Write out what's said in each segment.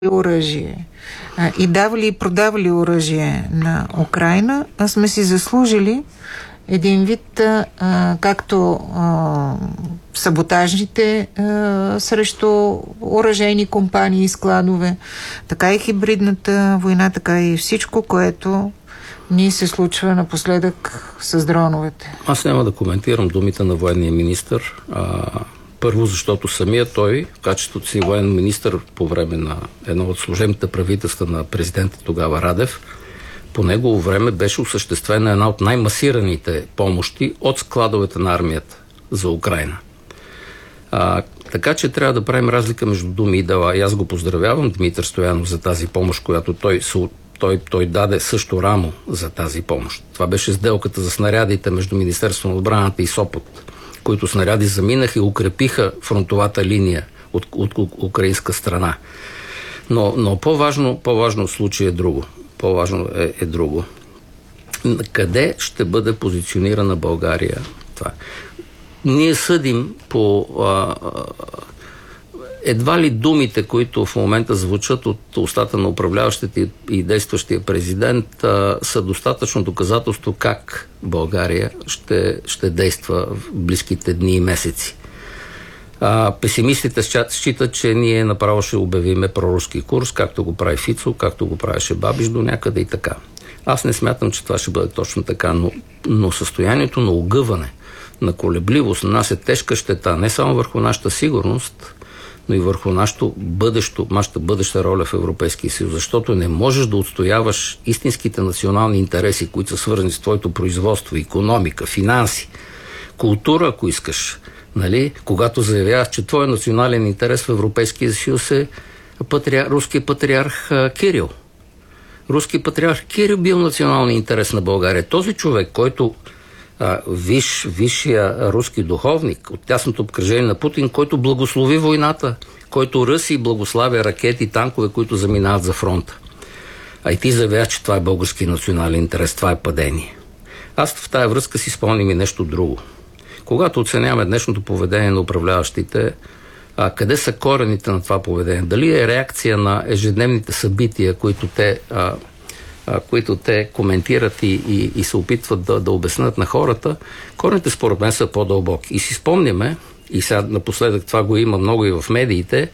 оръжие и давали и продавали оръжие на Украйна, сме си заслужили един вид както саботажните срещу оръжейни компании и складове, така и хибридната война, така и всичко, което ни се случва напоследък с дроновете. Аз няма да коментирам думите на военния министър. Първо, защото самия той, в качеството си военен министър по време на едно от служебните правителства на президента тогава Радев, по негово време беше осъществена една от най-масираните помощи от складовете на армията за Украйна. Така че трябва да правим разлика между думи и дела. И аз го поздравявам, Димитър Стоянов, за тази помощ, която той даде също рамо за тази помощ. Това беше сделката за снарядите между Министерството на отбраната и Сопот, които снаряди заминаха и укрепиха фронтовата линия от украинска страна. Но по-важно в случая е друго. По-важно е друго. Къде ще бъде позиционирана България? Това. Ние съдим по едва ли думите, които в момента звучат от устата на управляващите и действащия президент, са достатъчно доказателство как България ще действа в близките дни и месеци. Песимистите считат, че ние направо ще обявиме проруски курс, както го прави Фицо, както го правеше Бабиш до някъде и така. Аз не смятам, че това ще бъде точно така, но състоянието на огъване, на колебливост нанася тежка щета не само върху нашата сигурност, но и върху нашата бъдеща роля в Европейския съюз, защото не можеш да отстояваш истинските национални интереси, които са свързани с твоето производство, икономика, финанси, култура, ако искаш. Нали? Когато заявяваш, че твой национален интерес в Европейския съюз е руският патриарх Кирил. Руският патриарх Кирил бил национален интерес на България. Този човек, който висшия руски духовник от тясното обкръжение на Путин, който благослови войната, който ръси и благославя ракети и танкове, които заминават за фронта. А и ти заявяваш, че това е български национален интерес, това е падение. Аз в тая връзка си спомням и нещо друго. Когато оценяваме днешното поведение на управляващите, къде са корените на това поведение? Дали е реакция на ежедневните събития, които те коментират и се опитват да обяснят на хората, корените според мен са по-дълбоки. И си спомняме, и сега напоследък това го има много и в медиите,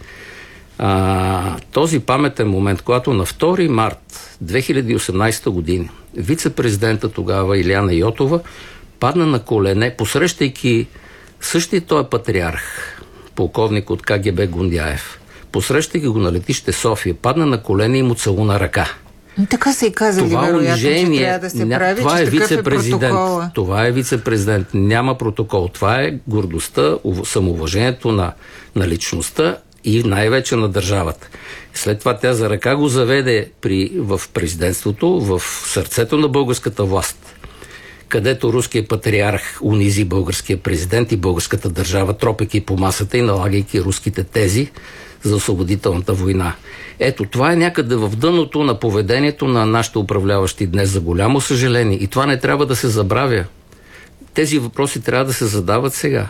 този паметен момент, когато на 2 март 2018 година вице-президента тогава Илияна Йотова падна на колене, посрещайки същия той патриарх, полковник от КГБ Гундяев, посрещайки го на летище София, падна на колене и му целуна ръка. Така са и казали, вероятно, че трябва да се прави, това че е вице-президент. Това е вице-президент. Няма протокол. Това е гордостта, самоуважението на личността и най-вече на държавата. След това тя за ръка го заведе в президентството, в сърцето на българската власт, където руският патриарх унизи българския президент и българската държава, тропайки по масата и налагайки руските тези за освободителната война. Ето, това е някъде в дъното на поведението на нашите управляващи днес, за голямо съжаление. И това не трябва да се забравя. Тези въпроси трябва да се задават сега.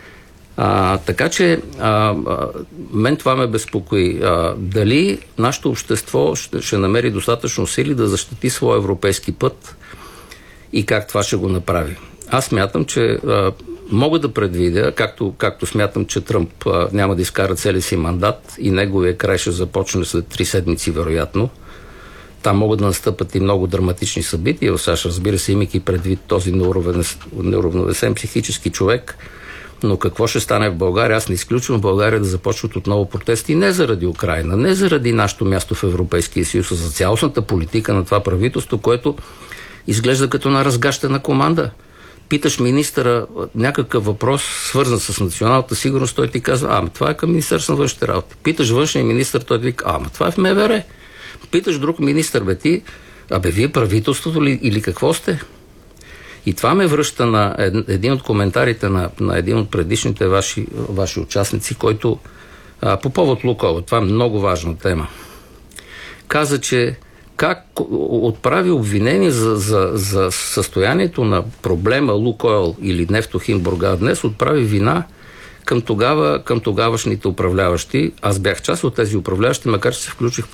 Така че мен това ме безпокои. Дали нашето общество ще намери достатъчно сили да защити своя европейски път и как това ще го направи. Аз смятам, че мога да предвидя, както смятам, че Тръмп няма да изкара целия си мандат и неговия край ще започне след 3 седмици, вероятно. Там могат да настъпат и много драматични събития в САЩ, разбира се, имайки предвид този неуравновесен психически човек. Но какво ще стане в България? Аз не изключвам в България да започват отново протести не заради Украйна, не заради нашето място в Европейския съюз, а за цялостната политика на това правителство, което изглежда като една разгащена команда. Питаш министъра някакъв въпрос, свързан с националната сигурност, той ти казва, това е към Министерство на външните работи. Питаш външния министър, той ти казва, това е в МВР. Питаш друг министър, вие правителството ли или какво сте? И това ме връща на един от коментарите на един от предишните ваши участници, който по повод Лукойл, това е много важна тема, каза, че как отправи обвинение за състоянието на проблема Лукойл или Нефтохим Бургас днес, отправи вина към тогавашните управляващи. Аз бях част от тези управляващи, макар че се включих